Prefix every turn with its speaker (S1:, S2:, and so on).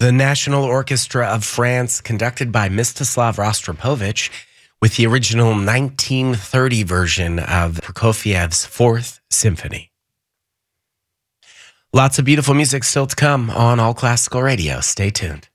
S1: The National Orchestra of France, conducted by Mstislav Rostropovich, with the original 1930 version of Prokofiev's Fourth Symphony. Lots of beautiful music still to come on All Classical Radio. Stay tuned.